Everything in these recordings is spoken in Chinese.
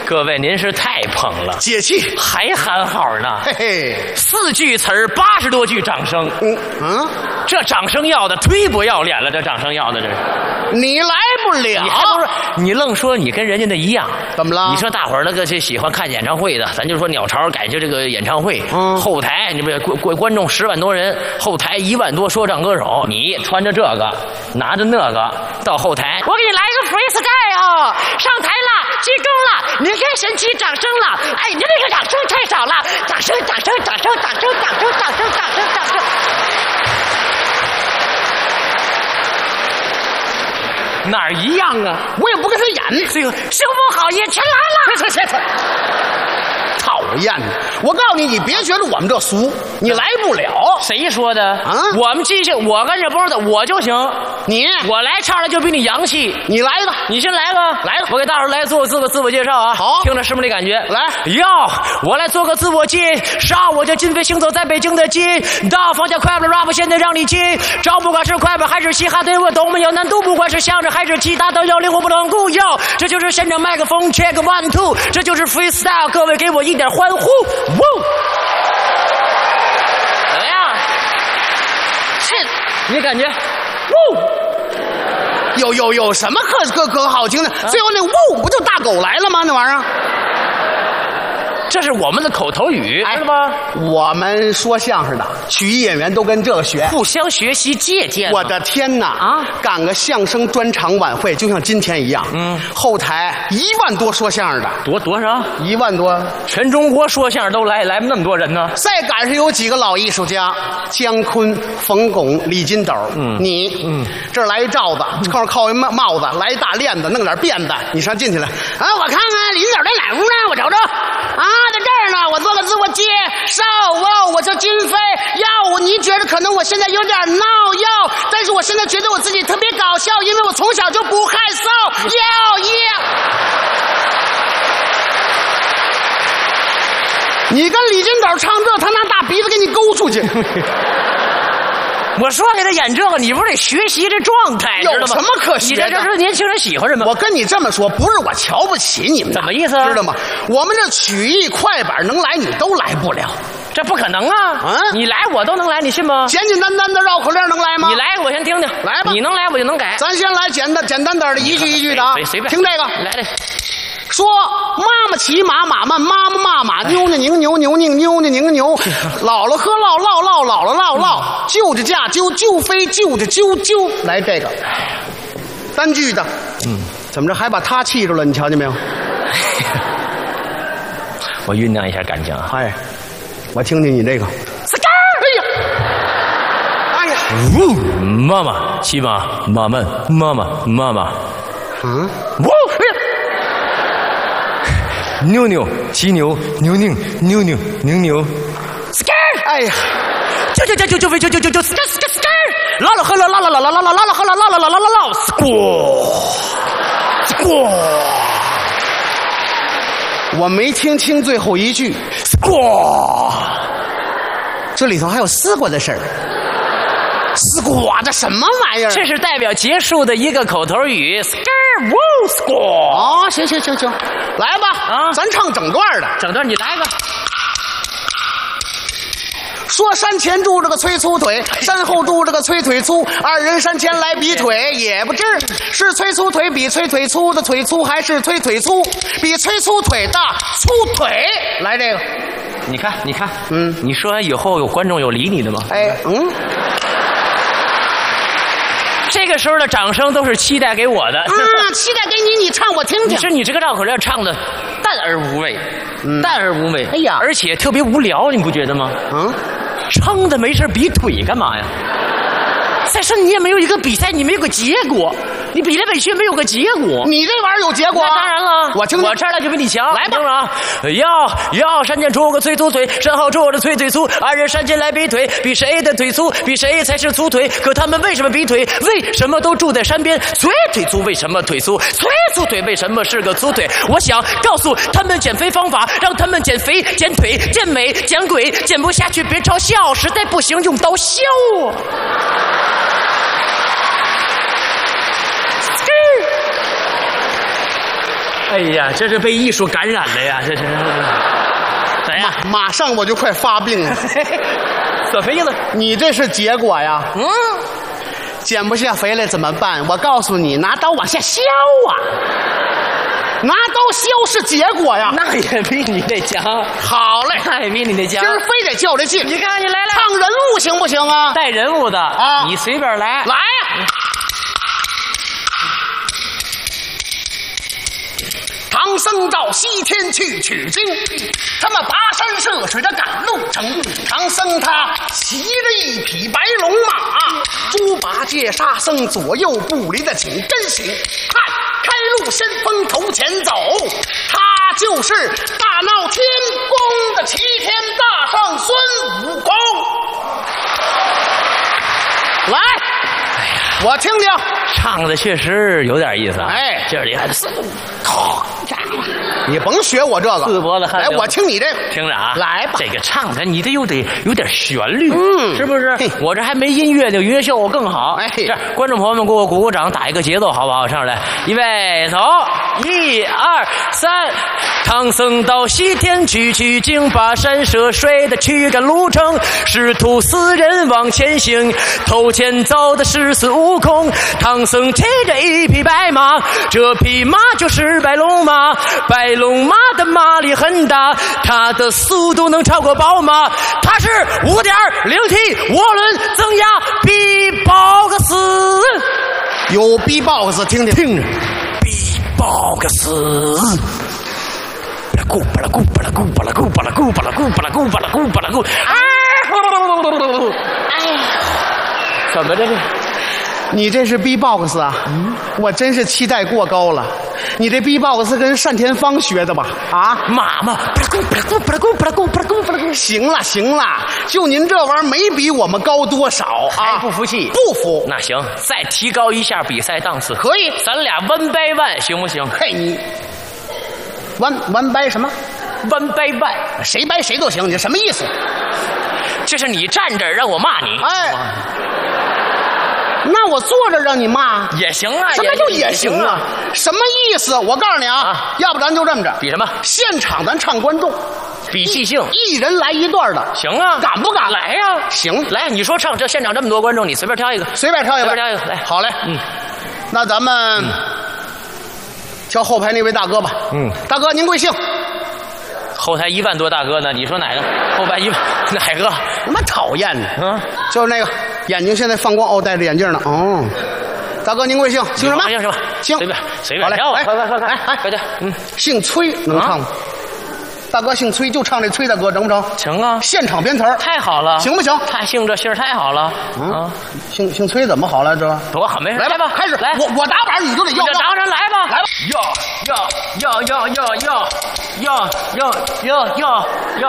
各位，您是太捧了， 解气， 还喊好呢。 嘿嘿 4句词儿，80多句掌声。这掌声要的忒不要脸了，这掌声要的这是。 你来不了， 你还不是你愣说你跟人家的一样？ 怎么了？ 你说大伙儿那个就喜欢看演唱会的，咱就说鸟巢改就这个演唱会，后台你不观众10万多人，后台1万多说唱歌手，你穿着这个，拿着那个到后台，我给你来个 freestyle 哦，上台了，鞠躬了，您该神奇掌声了。哎，您这个掌声太少了，掌声，掌声，掌声，掌声，掌声，掌声，掌声，掌声。哪儿一样啊？ 我也不跟他演。 这个师傅好，也全来了。 这讨厌！我告诉你，你别觉得我们这俗，你来不了。 谁说的啊？ 我们即兴，我跟这不是的，我就行。我来唱的就比你洋气。 你来吧， 你先来吧， 来了。 我给大伙儿来做个自我介绍啊。 好， 听着师傅的感觉。 来， 我来做个自我介绍，我叫金飞，行走在北京的金，大放下快乐 rap， 现在让你进。找不管是快板还是嘻哈，对我都没有难度，不管是相声还是其他，都要灵活不能固有。这就是现场麦克风 check 1 2， 这就是 freestyle， 各位给我一点欢呼。哇！怎么样？是，你感觉？哇！ 有什么可好听的？最后那呜不就大狗来了吗？那玩意儿。 这是我们的口头语，知道吗？ 我们说相声的曲艺演员都跟这个学， 互相学习借鉴。 我的天哪！啊，赶个相声专场晚会，就像今天一样。后台1万多说相声的， 多少 ？1万多， 全中国说相声都来那么多人呢。 再赶上有几个老艺术家，姜昆、冯巩、李金斗。这儿来一罩子，后面靠一帽子，来一大链子，弄点辫子，你上进去了。啊，我看看李金斗在哪屋呢？我瞅瞅。啊，在这儿呢。我做个自我介绍哦，我叫金飞。你觉得可能我现在有点闹哟，但是我现在觉得我自己特别搞笑，因为我从小就不害臊。你跟李金斗唱这，他拿大鼻子给你勾出去。 我说给他演这个，你不是得学习这状态，知道吗？ 有什么可学的？ 你这是年轻人喜欢什么？ 我跟你这么说，不是我瞧不起你们， 怎么意思？ 知道吗？我们这曲艺快板能来，你都来不了， 这不可能啊！你来我都能来，你信吗？ 简简单单的绕口令能来吗？ 你来，我先听听。 来吧， 你能来我就能改。 咱先来简单点的，一句一句的啊， 随便听这个。 来来。 说妈妈骑马，马慢，妈妈骂马，妞呢拧牛，牛拧妞呢拧牛，姥姥喝唠，姥姥唠，舅着驾啾，舅飞舅着啾啾。来这个单句的，怎么着还把他气住了？你瞧见没有？ 我酝酿一下感情啊。 我听听你这个。哎呀， 妈妈骑马，马慢，妈妈。妞妞骑牛，牛拧牛。 哎呀， 就拉了喝了拉了，squaw。 我没听清最后一句 ，squaw。 这里头还有丝瓜的事儿。丝瓜这什么玩意儿？ 这是代表结束的一个口头语 ，squaw。 哦，行，来吧，咱唱整段的， 整段你来个。 说山前住着个崔粗腿，山后住着个崔腿粗，二人山前来比腿，也不知是崔粗腿比崔腿粗的腿粗，还是崔腿粗比崔粗腿的粗腿。来这个， 你看，你说完以后有观众有理你的吗？这个时候的掌声都是期待给我的， 期待给你，你唱我听听。 是你这个绕口令唱的淡而无味， 哎呀， 而且特别无聊，你不觉得吗？撑的没事比腿干嘛呀？再说你也没有一个比赛，你没有个结果，你比来比去没有个结果。 你这玩意儿有结果？ 那当然了， 我听听， 我这儿来就比你强。 来吧， 要山前出个崔粗腿，身后住着崔腿粗，二人山前来比腿，比谁的腿粗，比谁才是粗腿。可他们为什么比腿？为什么都住在山边？崔腿粗为什么腿粗？崔粗腿为什么是个粗腿？我想告诉他们减肥方法，让他们减肥、减腿、减美、减鬼，减不下去别嘲笑，实在不行用刀削我。 哎呀，这是被艺术感染了呀！这是怎样？ 马上我就快发病了。 怎么意思？ 你这是结果呀？减不下肥来怎么办？我告诉你，拿刀往下削啊！拿刀削是结果呀。 那也比你那强。 好嘞， 那也比你那强。 今儿非得较这劲。 你看，你来了， 唱人物行不行啊？ 带人物的啊，你随便来。 来呀！唐僧到西天去取经，他们跋山涉水的赶路程。唐僧他骑着一匹白龙马，猪八戒沙僧左右不离的紧跟行。看，开路先锋头前走，他就是大闹天宫的齐天大圣孙悟空。来，我听听， 唱的确实有点意思啊！ 哎， 今儿里还是你甭学我这个， 四脖子汗流。 来，我听你这个， 听着啊， 来吧。 这个唱的你得有点旋律，是不是？ 我这还没音乐，那音乐效果更好。哎，这观众朋友们给我鼓鼓掌，打一个节奏，好不好？上来，预备，走，1、2、3。唐僧到西天去取经，跋山涉水的驱赶路程，师徒4人往前行，头前走的是孙悟空。唐僧骑着一匹白马，这匹马就是白龙马，白龙马的马力很大，它的速度能超过宝马，它是5.0T 涡轮增压 B-box。 有 B-box 听听， 听着 B-box。咕巴啦咕巴啦咕巴啦咕巴啦咕巴啦咕巴啦咕巴啦咕巴啦咕，哎，怎么着这？ 你这是 B-box 啊？我真是期待过高了。你这 B-box 跟单田芳学的吧？啊， 妈妈， 行了行了，就您这玩意儿没比我们高多少啊？ 还不服气？ 不服？ 那行，再提高一下比赛档次， 可以， 咱俩1 by 1行不行？ 嘿，你one掰什么 ？1 by 1， 谁掰谁都行，你什么意思？ 这是你站着让我骂你， 哎。那我坐着让你骂也行啊？ 什么就也行啊？什么意思？我告诉你啊，要不咱就这么着， 比什么？ 现场咱唱观众， 比即兴， 一人来一段的， 行啊？ 敢不敢？ 来呀！ 行， 来，你说唱这现场这么多观众，你随便挑一个， 随便挑一个， 随便挑一个，来， 好嘞，那咱们挑后排那位大哥吧，大哥您贵姓？ 后台1万多大哥呢，你说哪个？后排1万哪个？ 他妈讨厌呢！就是那个眼睛现在放光，戴着眼镜呢。哦，大哥您贵姓？姓什么？ 姓什么？ 姓随便挑。 来， 快点， 姓崔，能唱吗？大哥姓崔，就唱这崔大哥，成不成？ 成啊！ 现场编词儿， 太好了， 行不行？ 他姓这姓太好了啊！ 姓崔怎么好了？这多好，没事， 来吧，开始来， 我打板，你就得要。 当然来吧， 来吧， 要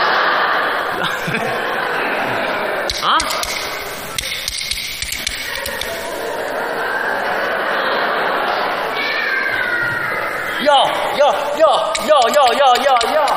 啊！要！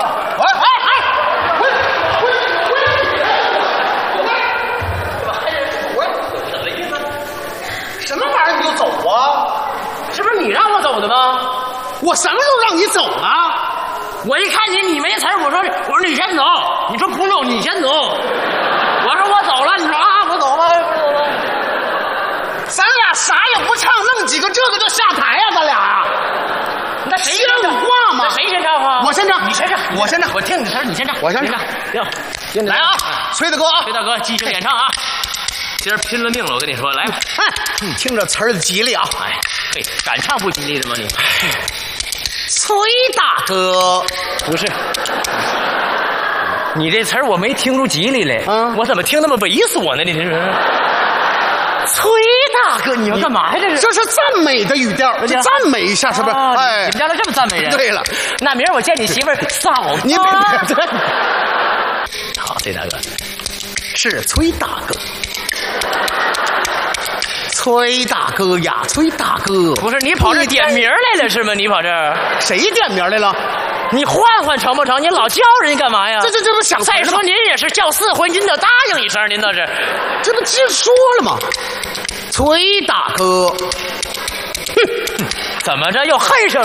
什么玩意儿你就走啊？ 这不是你让我走的吗？ 我什么时候让你走了？ 我一看你没词儿，我说你先走，你说不用你先走，我说我走了，你说啊我走了， 咱俩啥也不唱，弄几个这个就下台呀？咱俩那谁先唱话嘛？ 谁先唱啊？ 我先唱， 你先唱， 我先唱， 我听你词儿，你先唱， 我先唱， 行， 来啊，崔大哥啊， 崔大哥即兴演唱啊，今儿拼了命了，我跟你说，来吧， 听着词儿吉利啊， 哎，嘿，敢唱不吉利的吗你？ 崔大哥， 不是，你这词儿我没听出吉利来，我怎么听那么猥琐呢？你这是。崔大哥，你要干嘛呀？ 这是赞美的语调，赞美一下是不是？哎， 你们家来这么赞美人？ 对了， 那明儿我见你媳妇儿嫂子， 你别好，崔大哥， 是崔大哥，崔大哥呀，崔大哥， 不是你跑这点名来了是吗？你跑这儿， 谁点名来了？ 你换换成不成？你老叫人家干嘛呀？ 这不想再说您也是叫4回，您得答应一声，您倒是， 这不直说了吗？崔大哥， 怎么着又恨上